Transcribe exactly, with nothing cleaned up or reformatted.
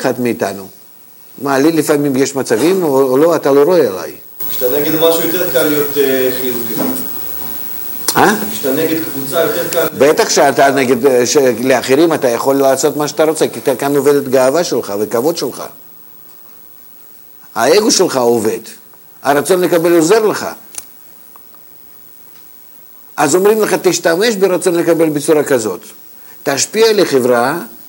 אחד מאיתנו. מה, לי לפעמים יש מצבים או, או לא, אתה לא רואה עליי. כשאתה נגד משהו יותר קל להיות uh, חיובי. אה? כשאתה נגד קבוצה יותר קל... בטח שאתה נגד, לאחרים אתה יכול לעשות מה שאתה רוצה, כי אתה כאן עובדת גאווה שלך וכבוד שלך. האגו שלך עובד, הרצון לקבל עוזר לך. אז אומרים לך, תשתמש ברצון לקבל בצורה כזאת. תשפיע לחברה